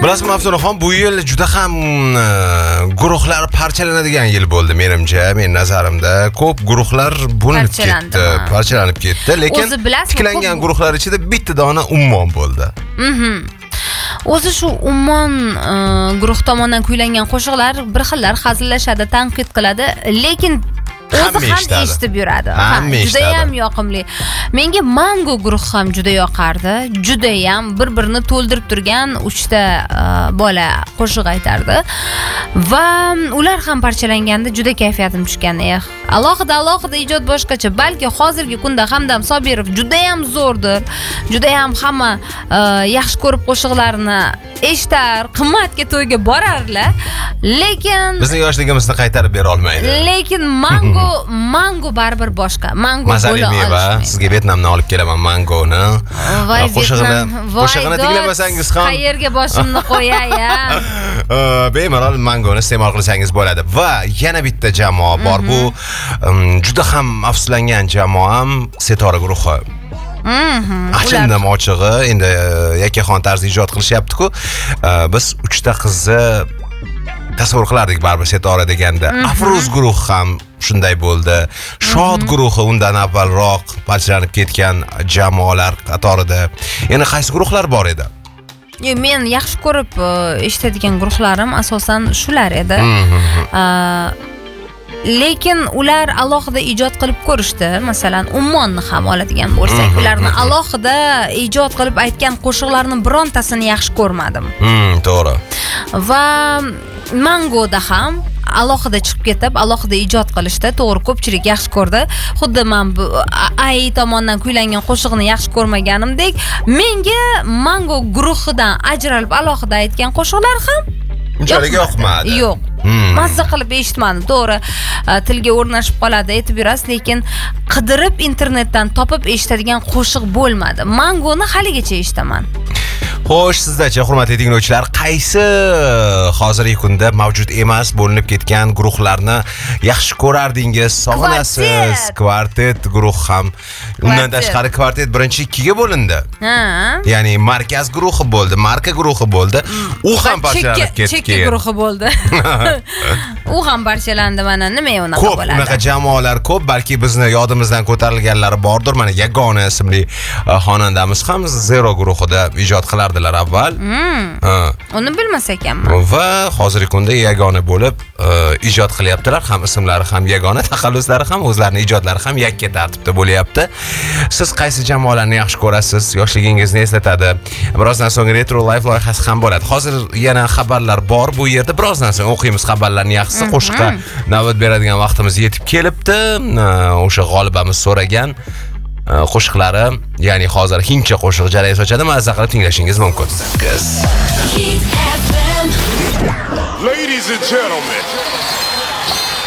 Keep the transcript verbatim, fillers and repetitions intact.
Bilasizmi Afsonaxon, bu yil juda ham guruhlar parchalanadigan yil bo'ldi menimcha, men nazarimda. Ko'p guruhlar bo'linib ketdi, parchalanib ketdi, lekin tiklangan guruhlar ichida bitta dona Ummon bo'ldi. Mhm. O'zi shu Ummon guruh tomonidan kuylangan qo'shiqlar bir xillar hazillashadi, tanqid qiladi, lekin o'zi ham eshitib yuradi. Juda ham yoqimli. Menga Mango guruh ham juda yoqardi. Juda ham bir-birini to'ldirib turgan uchta bola qo'shiq aytardi. Va ular ham parchalanganda juda kayfiyatim tushgan. Eh, alohida alohida ijod boshqacha. Balki hozirgi kunda Hamdam Sobirov juda ham zo'rdir. Juda ham hamma yaxshi ko'rib qo'shiqlarini eshitar, qimmatga to'yga borarlar. Lekin bizning yoshligimizni qaytarib bera olmaydi. Lekin Mango Mango baribir boshqa. Mango bo'la olmaydi. Sizga Vietnamdan olib kelaman Mangoni. Qo'shig'ini, qo'shig'ini tinglamasangiz ham qayerga boshimni qo'yay-ya. Bemalol Mangoni iste'mol qilsangiz bo'ladi. Va yana bitta jamoa bor. Bu juda ham afsuslangan jamoam Setora guruhi. Achindim ochig'i, endi yakkaxon tarzda ijod qilishyapti-ku. Biz uchta qizni tasavvur qilardik baribir Setora deganda. Afruz guruhi ham shunday bo'ldi. Shod guruhi undan avvalroq parchalanib ketgan jamoalar qatorida. Yana qaysi guruhlar bor edi? Men yaxshi ko'rib eshitadigan guruhlarim asosan shular edi. Lekin ular alohida ijod qilib ko'rishdi. Masalan, Ummonni ham oladigan bo'lsak, ularni alohida ijod qilib aytgan qo'shiqlarni birontasini yaxshi ko'rmadim. Hmm, to'g'ri. Va Mangoda ham alohida chiqib ketib, alohida ijod qilishdi. To'g'ri, ko'pchilik yaxshi ko'rdi. Xuddi men Ai tomonidan kuylangan qo'shiqni yaxshi ko'rmaganimdek, menga Mango guruhidan ajralib alohida aytgan qo'shiqlar ham unchalik yoqmadi. Yo'q. Mazza qilib eshitmadim. To'g'ri, tilga o'rnashib qoladi, aytib yurasiz, lekin qidirib internetdan topib eshitadigan qo'shiq bo'lmadi. Mangoni haligacha eshitaman. Xo'sh, sizdachi hurmatli tinglovchilar, qaysi hozirgi kunda mavjud emas bo'linib ketgan guruhlarni yaxshi ko'rardingiz, sog'inasiz? Kvartet guruh ham. Undan tashqari kvartet birinchi ikkiga bo'lindi. Ha. Ya'ni markaz guruhi bo'ldi, marka guruhi bo'ldi. U ham parchalanib ketdi. Chekka guruhi bo'ldi. U ham parchalandi, mana nima unaqa bo'ladi. Ko'p unaqa jamoalar ko'p, balki bizni yodimizdan ko'tarilganlari bordir. Mana Yagona ismli xonandamiz ham Zero guruhida ijod qilardilar avval. Uni bilmas ekanman. Va hozirgi kunda Yagona bo'lib ijod qilyaptilar. Ham ismlari ham Yagona, taxalluslari ham, o'zlarining ijodlari ham yakka tartibda bo'lyapti. Siz qaysi jamoalarni yaxshi ko'rasiz? Yoshligingizni eslatadi. Birozdan so'ng Retro Live loyihasi ham bo'ladi. Hozir yana xabarlar bor bu yerda. Birozdan so'ng o'qiymiz xabarlarni yaxshisi. Qo'shiqqa navbat beradigan vaqtimiz yetib kelibdi. O'sha g'olibamiz so'ragan qo'shiqlari, ya'ni hozir hindcha qo'shiq jarayon sochadi, mazza qilib tinglashingiz mumkin. Ladies and gentlemen,